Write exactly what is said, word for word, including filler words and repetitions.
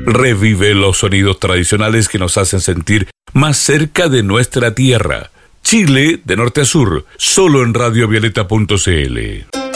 Revive los sonidos tradicionales que nos hacen sentir más cerca de nuestra tierra. Chile, de norte a sur, solo en radio violeta punto c l.